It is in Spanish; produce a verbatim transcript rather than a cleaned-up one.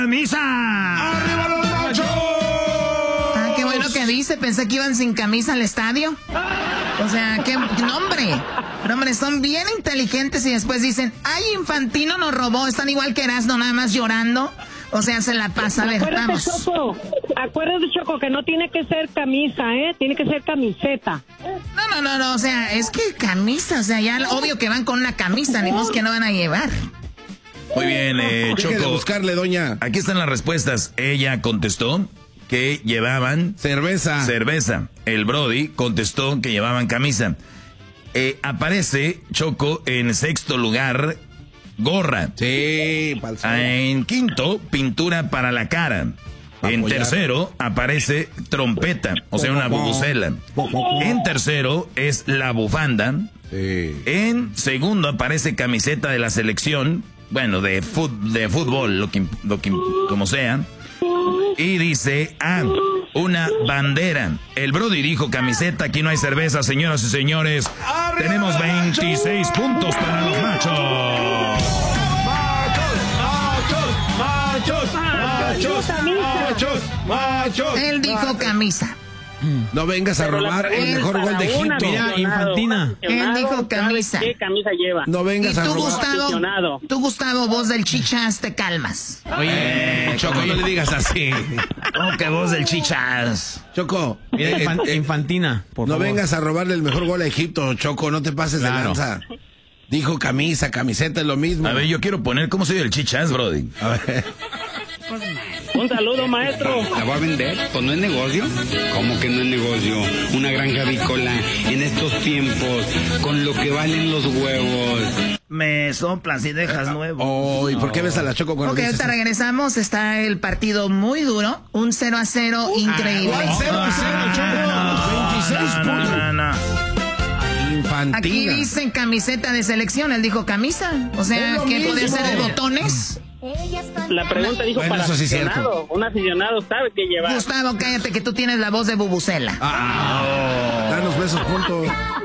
camisa. ¡Arriba los machos! Ah, qué bueno que dice. Pensé que iban sin camisa al estadio. O sea, qué nombre. Pero hombre, son bien inteligentes y después dicen, ay, Infantino nos robó. Están igual que Erasmo, nada más llorando. O sea, se la pasa. A ver, Acuérdate, vamos. Choco, acuérdate, Choco, que no tiene que ser camisa, ¿eh? Tiene que ser camiseta. No, no, no, no. O sea, es que camisa. O sea, ya obvio que van con una camisa. Ni modo que no van a llevar. Muy bien, eh, Deje de Choco. buscarle, doña. Aquí están las respuestas. Ella contestó que llevaban Cerveza. cerveza. El Brody contestó que llevaban camisa. Eh, aparece, Choco, en sexto lugar, gorra. Sí, pa'l sol. En quinto, pintura para la cara. En Apoyar. tercero, aparece trompeta, o sea, una bubucela. En tercero, es la bufanda. Sí. En segundo, aparece camiseta de la selección. Bueno, de, fut, de fútbol, lo que, lo que, como sea. Y dice, ah, una bandera. El Brody dijo camiseta, aquí no hay cerveza, señoras y señores. Tenemos veintiséis puntos para los machos. ¡Machos! ¡Machos! ¡Machos! ¡Machos! Él dijo camisa. No vengas a robar el mejor gol de Egipto. Mira, Infantina. Él dijo camisa. ¿Qué camisa lleva? No Y vengas a tú, robar. Gustavo, Aficionado. tú, Gustavo, voz del chichas, te calmas. Oye, Choco, no le digas así. Oh, que voz del chichas. Choco, Mira, eh, infan- eh, Infantina, por no favor. vengas a robarle el mejor gol a Egipto, Choco, no te pases Claro. de lanza. Dijo camisa, camiseta es lo mismo. A ver, yo quiero poner cómo soy el chichas, Brody. A ver. Un saludo, maestro. ¿La va a vender? Pues no es negocio. ¿Cómo que no es negocio? Una granja avícola en estos tiempos, con lo que valen los huevos. Me soplas y dejas nuevo. Oh, ¿y por qué ves a la Choco cuando Ok, dices ahorita regresamos. Está el partido muy duro. Un cero a cero increíble. ¿Cuál cero a cero, Choco? veintiséis no, no, puntos. no, no. Infantina. Aquí dicen camiseta de selección. Él dijo camisa. O sea, Es lo ¿qué puede mismo. ser de botones? La pregunta dijo Bueno, para eso sí es aficionado. Un aficionado sabe qué llevar. Gustavo, cállate que tú tienes la voz de bubucela. Ah, danos besos juntos.